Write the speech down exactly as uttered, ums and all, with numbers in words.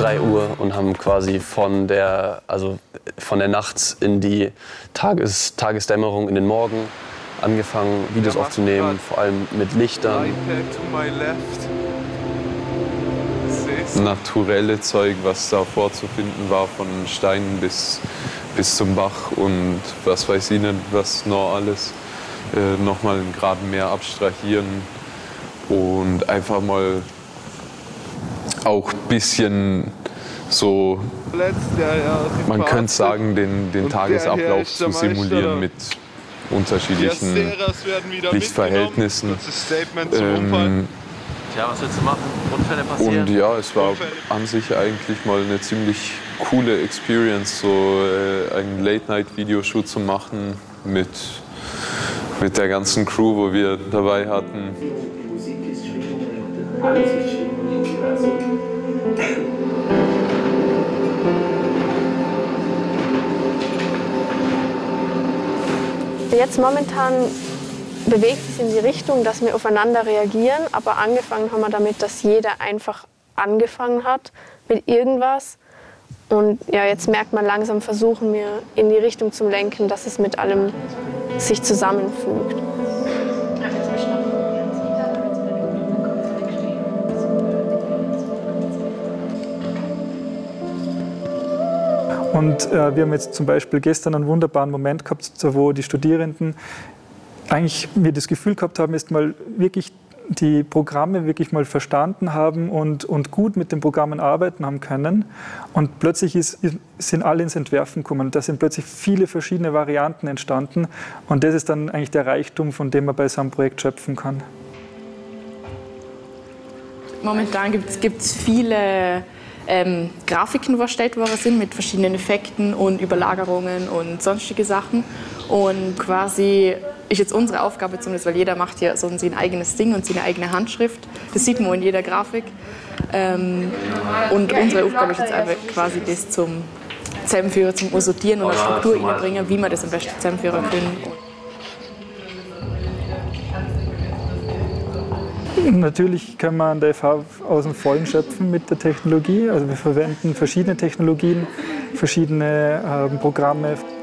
drei Uhr und haben quasi von der, also von der Nacht in die Tages, Tagesdämmerung in den Morgen angefangen, Videos aufzunehmen, vor allem mit Lichtern. Naturelle Zeug, was da vorzufinden war, von Steinen bis, bis zum Bach und was weiß ich nicht, was noch alles. Äh, nochmal einen Grad mehr abstrahieren und einfach mal auch ein bisschen so, man könnte sagen, den, den Tagesablauf zu simulieren mit unterschiedlichen Lichtverhältnissen. Ähm, Ja, was willst du machen? Unfälle passieren? Und ja, es war an sich eigentlich mal eine ziemlich coole Experience, so äh, einen Late-Night-Videoshoot zu machen mit, mit der ganzen Crew, wo wir dabei hatten. Jetzt momentan bewegt es in die Richtung, dass wir aufeinander reagieren, aber angefangen haben wir damit, dass jeder einfach angefangen hat mit irgendwas. Und ja, jetzt merkt man langsam, versuchen wir in die Richtung zu lenken, dass es mit allem sich zusammenfügt. Und äh, wir haben jetzt zum Beispiel gestern einen wunderbaren Moment gehabt, wo die Studierenden eigentlich mir das Gefühl gehabt haben, ist mal wirklich die Programme wirklich mal verstanden haben und, und gut mit den Programmen arbeiten haben können. Und plötzlich ist, sind alle ins Entwerfen gekommen. Da sind plötzlich viele verschiedene Varianten entstanden. Und das ist dann eigentlich der Reichtum, von dem man bei so einem Projekt schöpfen kann. Momentan gibt es viele ähm, Grafiken, die erstellt worden sind mit verschiedenen Effekten und Überlagerungen und sonstige Sachen. Und quasi ist jetzt unsere Aufgabe zumindest, weil jeder macht hier so sein eigenes Ding und seine eigene Handschrift. Das sieht man in jeder Grafik. Ähm, und unsere Aufgabe ist jetzt einfach quasi das zum Zusammenführen, zum Sortieren und eine Struktur reinbringen, wie wir das am besten zusammenführen können. Natürlich können wir an der F H aus dem Vollen schöpfen mit der Technologie. Also wir verwenden verschiedene Technologien, verschiedene äh, Programme.